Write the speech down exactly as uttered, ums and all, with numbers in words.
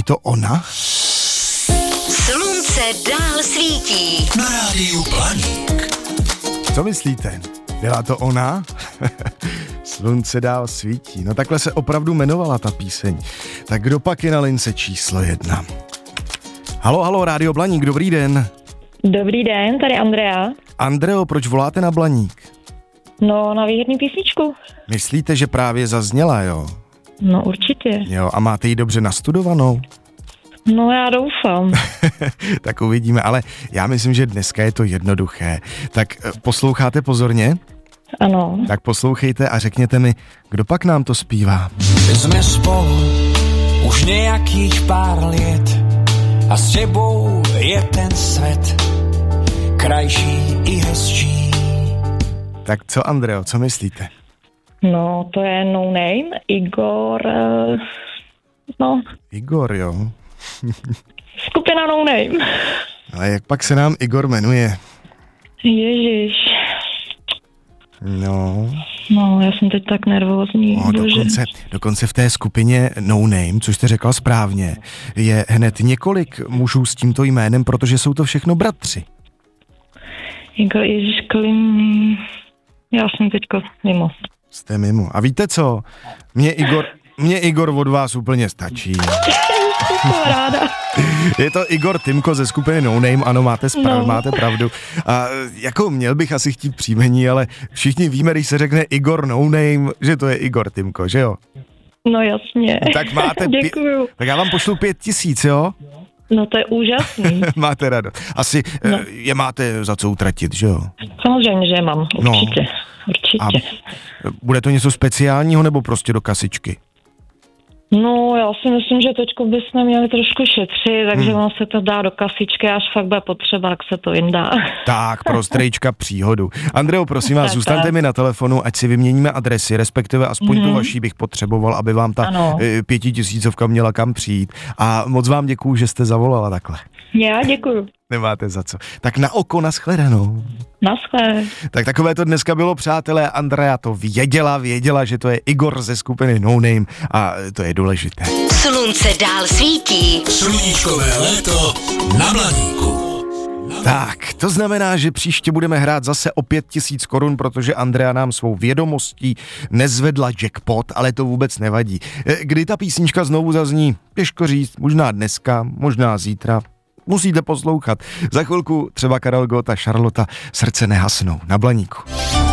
Není to ona? Slunce dál svítí. Na rádiu Blaník. Co myslíte? Byla to ona? Slunce dál svítí. No takhle se opravdu jmenovala ta píseň. Tak kdo pak je na lince číslo jedna? Halo, halo, Rádio Blaník, dobrý den. Dobrý den, tady Andrea. Andreo, proč voláte na Blaník? No, na výherní písničku. Myslíte, že právě zazněla, jo? No, určitě. Jo, a máte ji dobře nastudovanou? No, já doufám. Tak uvidíme, ale já myslím, že dneska je to jednoduché. Tak posloucháte pozorně? Ano. Tak poslouchejte a řekněte mi, kdo pak nám to zpívá. Jsme spolu už nějakých pár let a s tebou je ten svět krajší i hezčí. Tak co, Andreo, co myslíte? No, to je No Name, Igor, uh, no. Igor, jo. Skupina No Name. Ale jak pak se nám Igor jmenuje? Ježiš. No. No, já jsem teď tak nervózní. No, dokonce, dokonce v té skupině No Name, což jste řekla správně, je hned několik mužů s tímto jménem, protože jsou to všechno bratři. Igor, Ježiš, Klim... Já jsem teďko mimo. Jste mimo. A víte co? Mně Igor, mně Igor od vás úplně stačí. Jsem ráda. Je to Igor Timko ze skupiny No Name, ano, máte, spra- no. máte pravdu. A jako měl bych asi chtít příjmení, ale všichni víme, když se řekne Igor No Name, že to je Igor Timko, že jo? No jasně. Tak máte pě- Děkuju. Tak já vám pošlu pět tisíc, jo? No to je úžasný. Máte radost. Asi no. Je máte za co utratit, že jo? Samozřejmě, že je mám, určitě. No. Určitě. A bude to něco speciálního nebo prostě do kasičky? No, já si myslím, že teďko bychom měli trošku šetřit, takže hmm. on se to dá do kasičky, až fakt bude potřeba, jak se to jindá. Tak, pro strejčka příhodu. Andreo, prosím vás, zůstaňte tak mi na telefonu, ať si vyměníme adresy, respektive aspoň hmm. tu vaší bych potřeboval, aby vám ta ano. pětitisícovka měla kam přijít. A moc vám děkuju, že jste zavolala takhle. Já děkuju. Nemáte za co. Tak na oko, nashledanou. Naschle. Tak takové to dneska bylo, přátelé. Andrea to věděla, věděla, že to je Igor ze skupiny No Name a to je důležité. Slunce dál svítí. Sluníčkové léto na Blaníku. Tak, to znamená, že příště budeme hrát zase o pět tisíc korun, protože Andrea nám svou vědomostí nezvedla jackpot, ale to vůbec nevadí. Kdy ta písnička znovu zazní? Těžko říct, možná dneska, možná zítra. Musíte poslouchat. Za chvilku třeba Karel Gott a Charlotte Srdce nehasnou na Blaníku.